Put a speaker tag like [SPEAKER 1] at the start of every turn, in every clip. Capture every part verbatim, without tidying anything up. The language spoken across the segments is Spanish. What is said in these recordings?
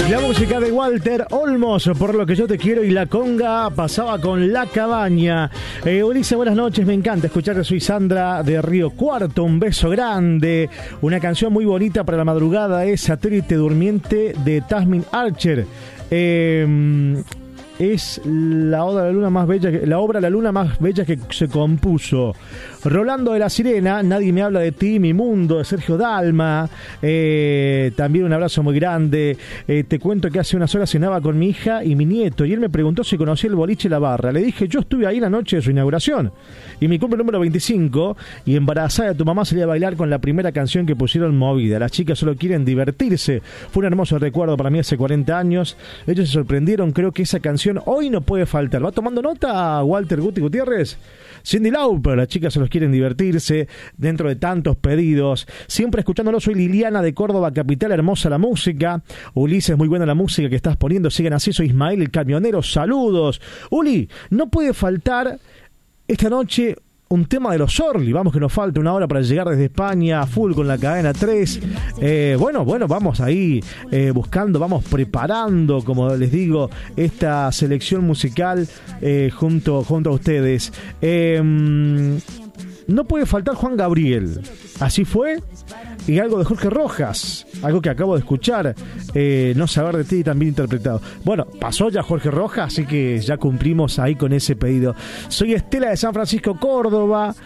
[SPEAKER 1] La música de Walter Olmos, Por lo que yo te quiero, y La Conga pasaba con La Cabaña. Eh, Ulises, buenas noches, me encanta escucharte, soy Sandra de Río Cuarto, un beso grande. Una canción muy bonita para la madrugada es Satélite Durmiente de Tasmin Archer. Eh... Es la obra, la luna más bella que, la obra La Luna más bella que se compuso. Rolando de la Sirena, Nadie me habla de ti, Mi mundo, de Sergio Dalma. Eh, también un abrazo muy grande. Eh, te cuento que hace unas horas cenaba con mi hija y mi nieto y él me preguntó si conocía el boliche La Barra. Le dije, yo estuve ahí la noche de su inauguración y mi cumple número veinticinco, y embarazada de tu mamá salí a bailar con la primera canción que pusieron movida. Las chicas solo quieren divertirse. Fue un hermoso recuerdo para mí hace cuarenta años. Ellos se sorprendieron, creo que esa canción hoy no puede faltar. ¿Va tomando nota Walter Guti Gutiérrez? Cyndi Lauper, las chicas solo quieren divertirse dentro de tantos pedidos. Siempre escuchándolo, soy Liliana de Córdoba Capital, hermosa la música. Ulises, muy buena la música que estás poniendo. Sigan así, soy Ismael el camionero, saludos. Uli, no puede faltar esta noche un tema de los Orly. Vamos que nos falta una hora para llegar desde España, full con la cadena tres. Eh, bueno, bueno, vamos ahí eh, buscando, vamos preparando, como les digo, esta selección musical eh, junto, junto a ustedes. Eh, no puede faltar Juan Gabriel. Así fue. Y algo de Jorge Rojas, algo que acabo de escuchar, eh, No saber de ti, también interpretado. Bueno, pasó ya Jorge Rojas, así que ya cumplimos ahí con ese pedido. Soy Estela de San Francisco, Córdoba.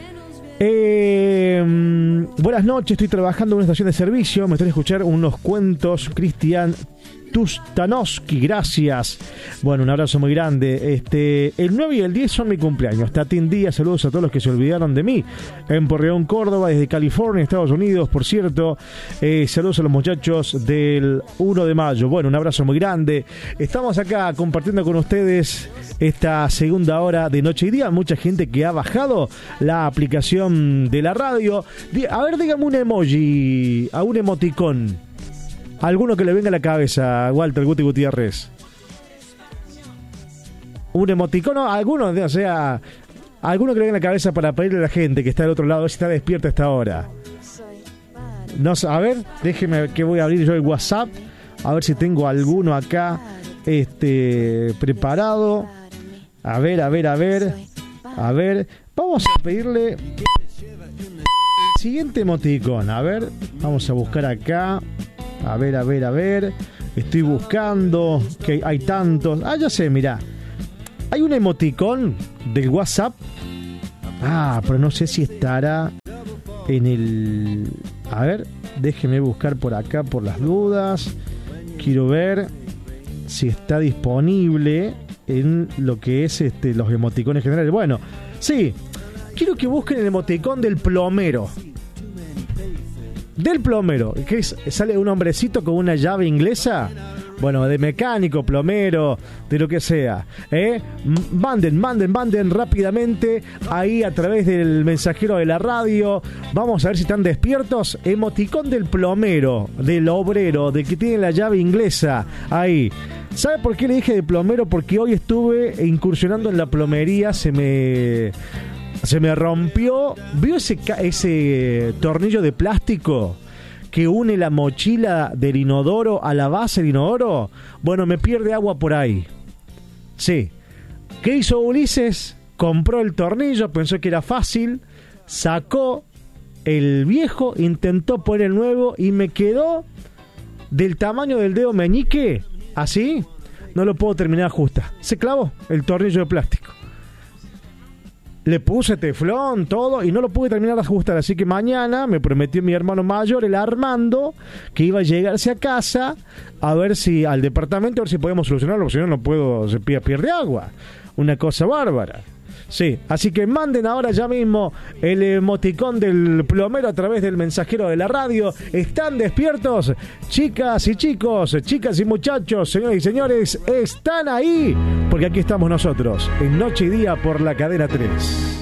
[SPEAKER 1] Eh, buenas noches, estoy trabajando en una estación de servicio, me están escuchando unos cuentos, Cristian Tustanowski, gracias. Bueno, un abrazo muy grande. Este, el nueve y el diez son mi cumpleaños. Tatín Díaz, saludos a todos los que se olvidaron de mí. En Porreón, Córdoba, desde California, Estados Unidos, por cierto. Eh, saludos a los muchachos del uno de mayo. Bueno, un abrazo muy grande. Estamos acá compartiendo con ustedes esta segunda hora de Noche y Día. Mucha gente que ha bajado la aplicación de la radio. A ver, dígame un emoji, a un emoticón. Alguno que le venga a la cabeza, Walter Guti Gutiérrez. Un emoticono, alguno, o sea, alguno que le venga a la cabeza para pedirle a la gente que está del otro lado, a ver si está despierta a esta hora. No, a ver, déjeme que voy a abrir yo el WhatsApp, a ver si tengo alguno acá este preparado. A ver, a ver, a ver, a ver. Vamos a pedirle el siguiente emoticón. A ver, vamos a buscar acá. A ver, a ver, a ver. Estoy buscando, que hay tantos. Ah, ya sé, mirá. Hay un emoticón del WhatsApp. Ah, pero no sé si estará en el... A ver, déjeme buscar por acá por las dudas. Quiero ver si está disponible en lo que es este los emoticones generales. Bueno, sí. Quiero que busquen el emoticón del plomero. Del plomero, que es, sale un hombrecito con una llave inglesa. Bueno, de mecánico, plomero, de lo que sea, ¿eh? Manden, manden, manden rápidamente ahí a través del mensajero de la radio. Vamos a ver si están despiertos. Emoticón del plomero, del obrero, del que tiene la llave inglesa. Ahí. ¿Sabe por qué le dije de plomero? Porque hoy estuve incursionando en la plomería. Se me... Se me rompió. ¿Vio ese, ese tornillo de plástico que une la mochila del inodoro a la base del inodoro? Bueno, me pierde agua por ahí. Sí. ¿Qué hizo Ulises? Compró el tornillo, pensó que era fácil, sacó el viejo, intentó poner el nuevo y me quedó del tamaño del dedo meñique. Así, no lo puedo terminar de ajustar. Se clavó el tornillo de plástico. Le puse teflón, todo, y no lo pude terminar de ajustar. Así que mañana me prometió mi hermano mayor, el Armando, que iba a llegarse a casa a ver si, al departamento, a ver si podemos solucionarlo, porque si no, no puedo, se pierde agua. Una cosa bárbara. Sí, así que manden ahora ya mismo el emoticón del plomero a través del mensajero de la radio. ¿Están despiertos? Chicas y chicos, chicas y muchachos, señores y señores, están ahí, porque aquí estamos nosotros, en Noche y Día por la Cadena tres.